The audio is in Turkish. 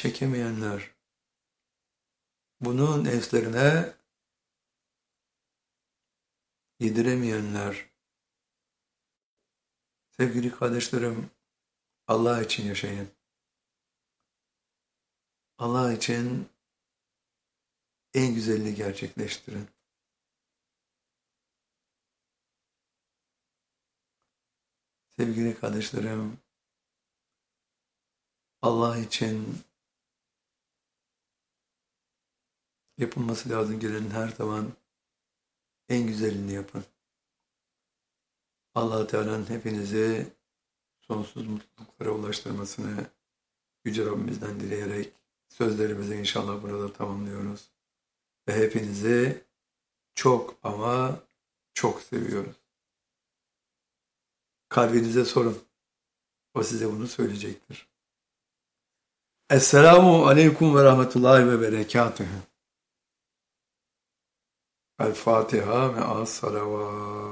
çekemeyenler, bunu nefslerine yediremeyenler, sevgili kardeşlerim, Allah için yaşayın. Allah için en güzelini gerçekleştirin. Sevgili kardeşlerim, Allah için yapılması lazım gelenin her zaman en güzelini yapın. Allah Teala'nın hepinizi sonsuz mutluluklara ulaştırmasını Yüce Rabbimizden dileyerek sözlerimizi inşallah burada tamamlıyoruz. Ve hepinizi çok ama çok seviyoruz. Kalbinize sorun. O size bunu söyleyecektir. Esselamu aleyküm ve rahmetullahi ve berekatühü. El Fatiha ve as-salavat.